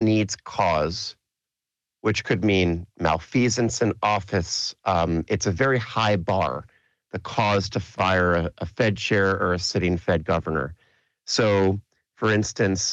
needs cause, which could mean malfeasance in office. It's a very high bar, the cause to fire a Fed chair or a sitting Fed governor. So, for instance,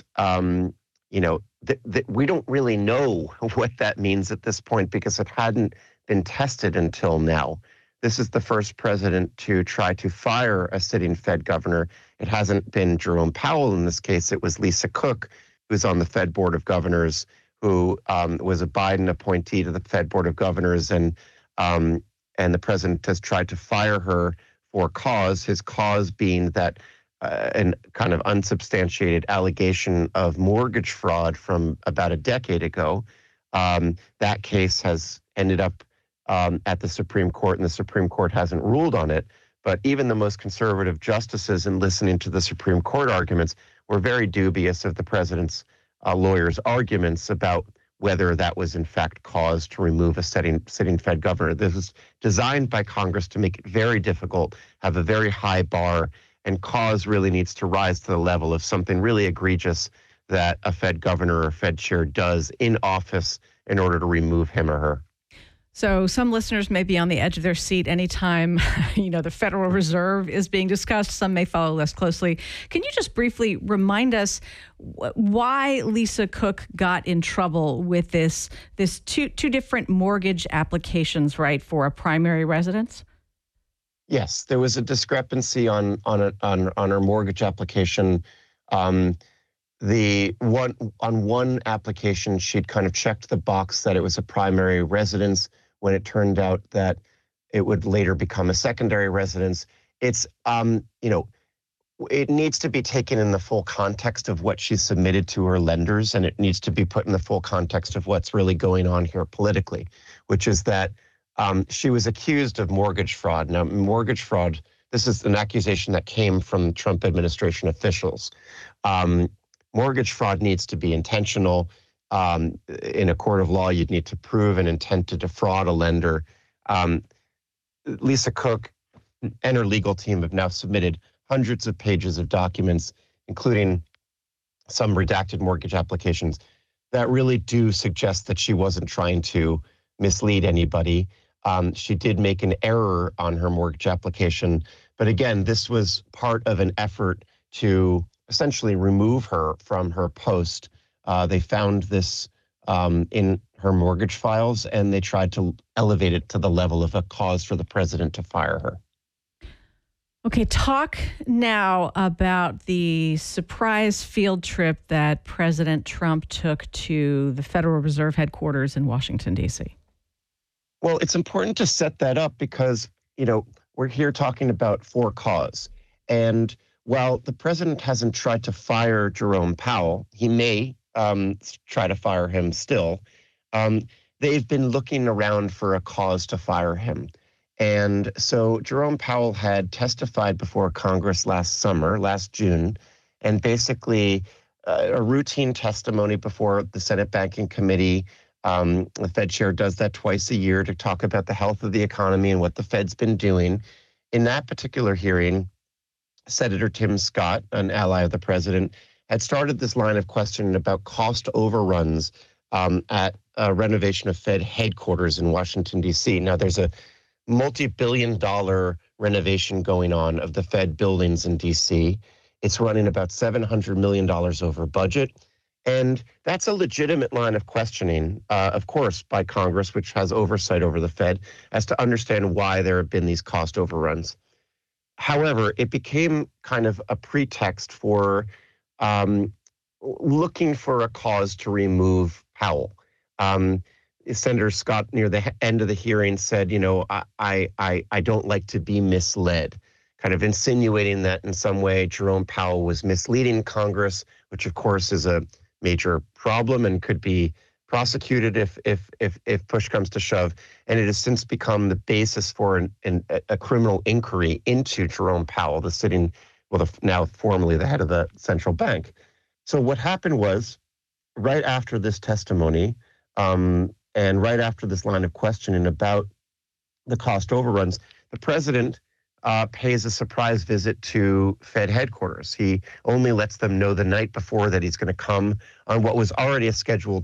we don't really know what that means at this point because it hadn't been tested until now. This is the first president to try to fire a sitting Fed governor. It hasn't been Jerome Powell in this case. It was Lisa Cook, who's on the Fed Board of Governors, who was a Biden appointee to the Fed Board of Governors, and the president has tried to fire her for cause. His cause being that an kind of unsubstantiated allegation of mortgage fraud from about a decade ago. That case has ended up at the Supreme Court, and the Supreme Court hasn't ruled on it. But even the most conservative justices, in listening to the Supreme Court arguments, were very dubious of the president's lawyers' arguments about whether that was in fact cause to remove a sitting Fed governor. This was designed by Congress to make it very difficult, have a very high bar, and cause really needs to rise to the level of something really egregious that a Fed governor or Fed chair does in office in order to remove him or her. So some listeners may be on the edge of their seat anytime, the Federal Reserve is being discussed. Some may follow less closely. Can you just briefly remind us why Lisa Cook got in trouble with this two different mortgage applications, right, for a primary residence? Yes, there was a discrepancy on her mortgage application. On one application, she'd kind of checked the box that it was a primary residence, when it turned out that it would later become a secondary residence. It's, it needs to be taken in the full context of what she submitted to her lenders, and it needs to be put in the full context of what's really going on here politically, which is that she was accused of mortgage fraud. Now, mortgage fraud, this is an accusation that came from Trump administration officials. Mortgage fraud needs to be intentional. In a court of law, you'd need to prove an intent to defraud a lender. Lisa Cook and her legal team have now submitted hundreds of pages of documents, including some redacted mortgage applications, that really do suggest that she wasn't trying to mislead anybody. She did make an error on her mortgage application. But again, this was part of an effort to essentially remove her from her post. They found this in her mortgage files, and they tried to elevate it to the level of a cause for the president to fire her. Okay, talk now about the surprise field trip that President Trump took to the Federal Reserve headquarters in Washington, D.C. Well, it's important to set that up because, we're here talking about for cause. And while the president hasn't tried to fire Jerome Powell, he may try to fire him still. They've been looking around for a cause to fire him. And so Jerome Powell had testified before Congress last June, and basically a routine testimony before the Senate Banking Committee. The Fed chair does that twice a year to talk about the health of the economy and what the Fed's been doing. In that particular hearing, Senator Tim Scott, an ally of the president, had started this line of questioning about cost overruns at a renovation of Fed headquarters in Washington, D.C. Now, there's a multi-billion-dollar renovation going on of the Fed buildings in D.C. It's running about $700 million over budget. And that's a legitimate line of questioning, of course, by Congress, which has oversight over the Fed, as to understand why there have been these cost overruns. However, it became kind of a pretext for looking for a cause to remove Powell. Senator Scott, near the end of the hearing, said, I don't like to be misled, kind of insinuating that in some way Jerome Powell was misleading Congress, which of course is a major problem and could be prosecuted if push comes to shove. And it has since become the basis for a criminal inquiry into Jerome Powell, now formerly the head of the central bank. So what happened was, right after this testimony, and right after this line of questioning about the cost overruns, the president pays a surprise visit to Fed headquarters. He only lets them know the night before that he's going to come on what was already a scheduled